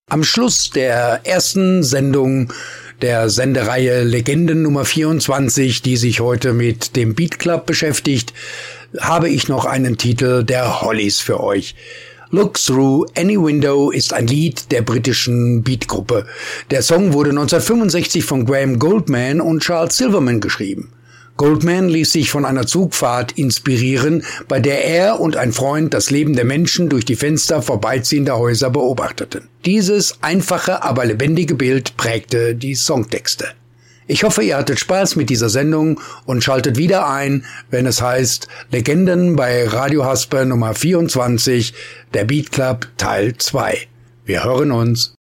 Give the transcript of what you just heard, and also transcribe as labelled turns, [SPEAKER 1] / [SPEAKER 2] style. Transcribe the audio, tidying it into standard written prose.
[SPEAKER 1] Am Schluss der ersten Sendung der Sendereihe Legenden Nummer 24, die sich heute mit dem Beat Club beschäftigt, habe ich noch einen Titel der Hollies für euch. Look Through Any Window ist ein Lied der britischen Beatgruppe. Der Song wurde 1965 von Graham Gouldman und Charles Silverman geschrieben. Gouldman ließ sich von einer Zugfahrt inspirieren, bei der er und ein Freund das Leben der Menschen durch die Fenster vorbeiziehender Häuser beobachteten. Dieses einfache, aber lebendige Bild prägte die Songtexte. Ich hoffe, ihr hattet Spaß mit dieser Sendung und schaltet wieder ein, wenn es heißt Legenden bei Radio Hasper Nummer 24, der Beat Club Teil 2. Wir hören uns.